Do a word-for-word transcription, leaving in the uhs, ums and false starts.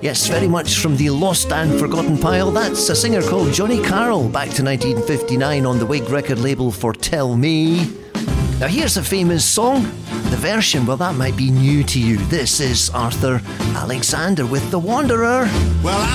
Yes, very much from the lost and forgotten pile. That's a singer called Johnny Carroll, back to nineteen fifty-nine on the Wig record label for Tell Me. Now here's a famous song. The version, well, that might be new to you. This is Arthur Alexander with The Wanderer. Well,